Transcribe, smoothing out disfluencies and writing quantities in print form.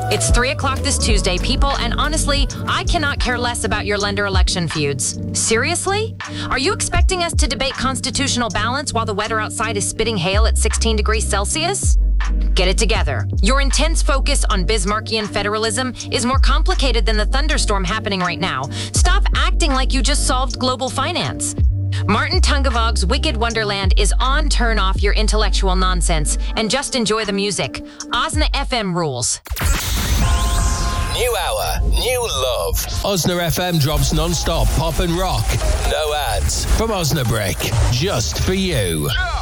It's 3 o'clock this Tuesday, people, and honestly, I cannot care less about your lender election feuds. Seriously? Are you expecting us to debate constitutional balance while the weather outside is spitting hail at 16 degrees Celsius? Get it together. Your intense focus on Bismarckian federalism is more complicated than the thunderstorm happening right now. Stop acting like you just solved global finance. Martin Tungavog's Wicked Wonderland is on. Turn off your intellectual nonsense and just enjoy the music. Osna FM rules. New hour, new love. Osna FM drops non-stop pop and rock. No ads from Osnabrück, just for you.